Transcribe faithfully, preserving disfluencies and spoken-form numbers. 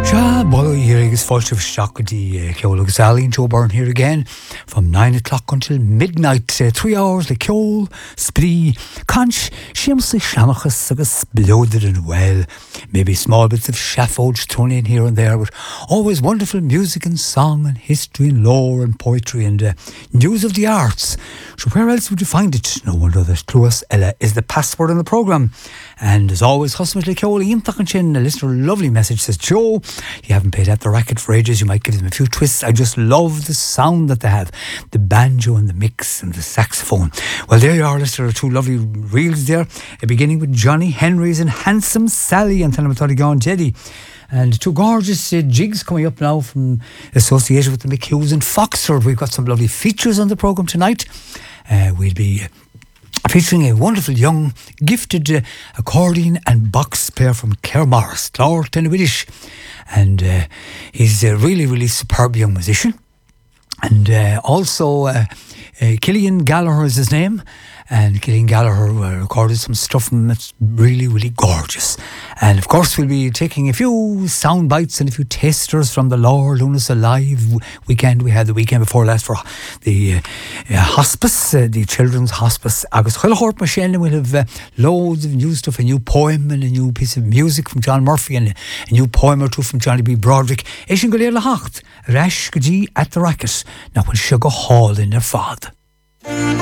Here is Fulch of Shockedy, Ceol Sally and Joe Byrne here again from nine o'clock until midnight. Uh, three hours, the Ceol, Spree, Conch, Shimsy, Shamachas, Agus, Blooded and well. Maybe small bits of Shaffolge thrown in here and there, but always wonderful music and song and history and lore and poetry and uh, news of the arts. So where else would you find it? No wonder that Cluas Ella is the password on the programme. And as always, Husband Ceol, Ian Tuckenchin, a listener, a lovely message, says, Joe, you haven't paid at the racket for ages, you might give them a few twists. I just love the sound that they have, the banjo and the mix and the saxophone. Well, there you are, listener, two lovely reels there, uh, beginning with Johnny Henry's and Handsome Sally and Telematodigon Jeddy. And two gorgeous uh, jigs coming up now from associated with the McHughes and Foxford. We've got some lovely features on the programme tonight. Uh, we'll be uh, featuring a wonderful young gifted uh, accordion and box player from Claremorris, Clár Tenwiddish, and uh, he's a really really superb young musician. And uh, also uh, uh, Killian Gallagher is his name, and Killian Gallagher uh, recorded some stuff that's really really gorgeous. And of course we'll be taking a few sound bites and a few tasters from the Lord Lunas Alive weekend we had the weekend before last for the uh, uh, hospice, uh, the children's hospice. Agus Huilhort Machine, we'll have uh, loads of new stuff, a new poem and a new piece of music from John Murphy and a, a new poem or two from Johnny B. Broderick. Ishin Golir Lahacht, Rash Gaji at the Racket. Now when Sugar Hall in their father.